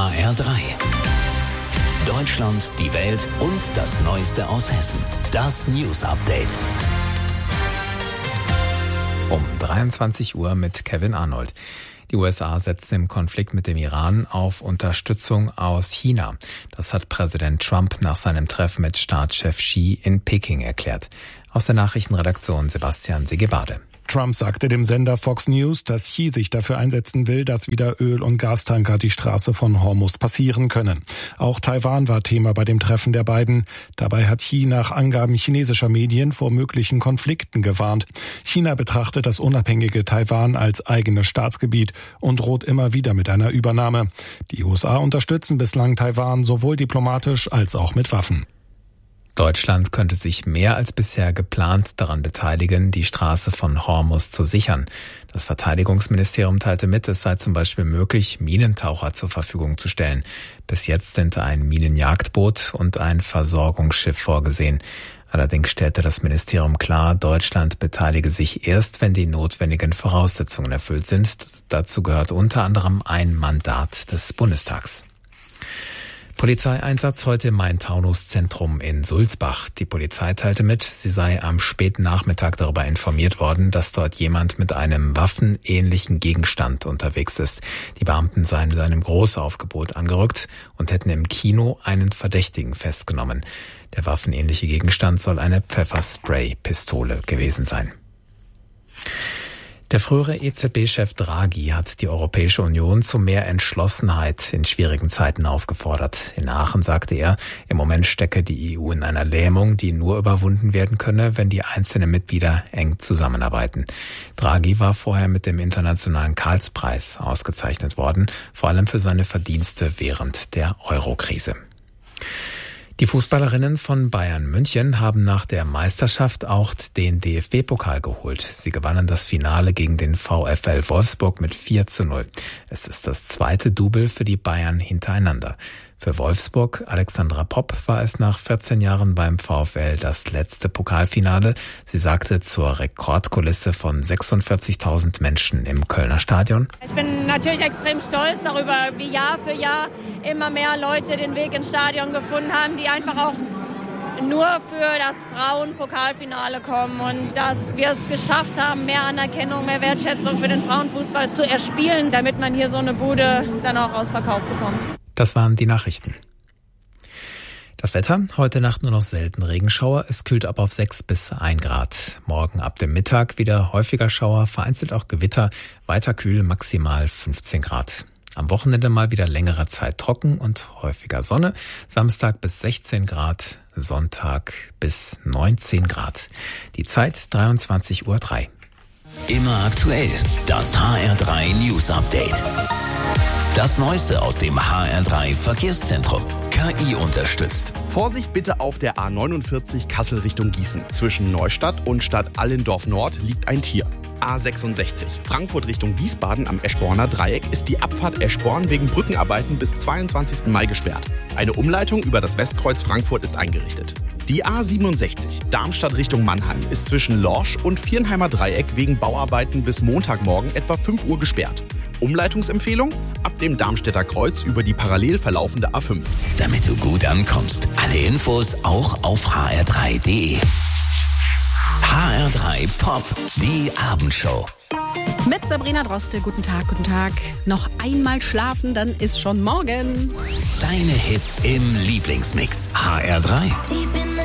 HR3. Deutschland, die Welt und das Neueste aus Hessen. Das News Update. Um 23 Uhr mit Kevin Arnold. Die USA setzen im Konflikt mit dem Iran auf Unterstützung aus China. Das hat Präsident Trump nach seinem Treffen mit Staatschef Xi in Peking erklärt. Aus der Nachrichtenredaktion Sebastian Sigebade. Trump sagte dem Sender Fox News, dass Xi sich dafür einsetzen will, dass wieder Öl- und Gastanker die Straße von Hormuz passieren können. Auch Taiwan war Thema bei dem Treffen der beiden. Dabei hat Xi nach Angaben chinesischer Medien vor möglichen Konflikten gewarnt. China betrachtet das unabhängige Taiwan als eigenes Staatsgebiet und droht immer wieder mit einer Übernahme. Die USA unterstützen bislang Taiwan sowohl diplomatisch als auch mit Waffen. Deutschland könnte sich mehr als bisher geplant daran beteiligen, die Straße von Hormuz zu sichern. Das Verteidigungsministerium teilte mit, es sei zum Beispiel möglich, Minentaucher zur Verfügung zu stellen. Bis jetzt sind ein Minenjagdboot und ein Versorgungsschiff vorgesehen. Allerdings stellte das Ministerium klar, Deutschland beteilige sich erst, wenn die notwendigen Voraussetzungen erfüllt sind. Dazu gehört unter anderem ein Mandat des Bundestags. Polizeieinsatz heute im Main-Taunus-Zentrum in Sulzbach. Die Polizei teilte mit, sie sei am späten Nachmittag darüber informiert worden, dass dort jemand mit einem waffenähnlichen Gegenstand unterwegs ist. Die Beamten seien mit einem Großaufgebot angerückt und hätten im Kino einen Verdächtigen festgenommen. Der waffenähnliche Gegenstand soll eine Pfefferspray-Pistole gewesen sein. Der frühere EZB-Chef Draghi hat die Europäische Union zu mehr Entschlossenheit in schwierigen Zeiten aufgefordert. In Aachen sagte er, im Moment stecke die EU in einer Lähmung, die nur überwunden werden könne, wenn die einzelnen Mitglieder eng zusammenarbeiten. Draghi war vorher mit dem Internationalen Karlspreis ausgezeichnet worden, vor allem für seine Verdienste während der Euro-Krise. Die Fußballerinnen von Bayern München haben nach der Meisterschaft auch den DFB-Pokal geholt. Sie gewannen das Finale gegen den VfL Wolfsburg mit 4:0. Es ist das zweite Double für die Bayern hintereinander. Für Wolfsburg, Alexandra Popp, war es nach 14 Jahren beim VfL das letzte Pokalfinale. Sie sagte zur Rekordkulisse von 46.000 Menschen im Kölner Stadion: Ich bin natürlich extrem stolz darüber, wie Jahr für Jahr immer mehr Leute den Weg ins Stadion gefunden haben, die einfach auch nur für das Frauenpokalfinale kommen und dass wir es geschafft haben, mehr Anerkennung, mehr Wertschätzung für den Frauenfußball zu erspielen, damit man hier so eine Bude dann auch ausverkauft bekommt. Das waren die Nachrichten. Das Wetter, heute Nacht nur noch selten Regenschauer, es kühlt ab auf 6 bis 1 Grad. Morgen ab dem Mittag wieder häufiger Schauer, vereinzelt auch Gewitter, weiter kühl, maximal 15 Grad. Am Wochenende mal wieder längere Zeit trocken und häufiger Sonne, Samstag bis 16 Grad, Sonntag bis 19 Grad. Die Zeit 23:03 Uhr. Immer aktuell, das HR3 News Update. Das Neueste aus dem HR3 Verkehrszentrum. KI unterstützt. Vorsicht bitte auf der A49 Kassel Richtung Gießen. Zwischen Neustadt und Stadt Allendorf Nord liegt ein Tier. A66 Frankfurt Richtung Wiesbaden am Eschborner Dreieck ist die Abfahrt Eschborn wegen Brückenarbeiten bis 22. Mai gesperrt. Eine Umleitung über das Westkreuz Frankfurt ist eingerichtet. Die A67 Darmstadt Richtung Mannheim ist zwischen Lorsch und Viernheimer Dreieck wegen Bauarbeiten bis Montagmorgen etwa 5 Uhr gesperrt. Umleitungsempfehlung? Ab dem Darmstädter Kreuz über die parallel verlaufende A5. Damit du gut ankommst. Alle Infos auch auf hr3.de. HR3 Pop, die Abendshow. Mit Sabrina Droste, guten Tag, guten Tag. Noch einmal schlafen, dann ist schon morgen. Deine Hits im Lieblingsmix. HR3.